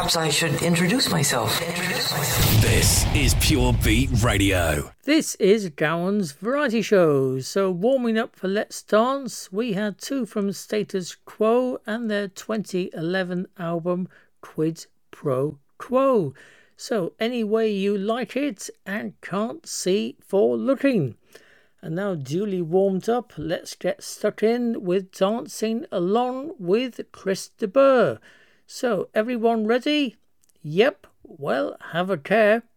perhaps I should introduce myself. This is Pure Beat Radio. This is Gowan's Variety Show. So warming up for Let's Dance, we had two from Status Quo and their 2011 album Quid Pro Quo. So any way you like it and can't see for looking. And now duly warmed up, let's get stuck in with dancing along with Chris de Burgh. So everyone ready? Yep, well, have a care.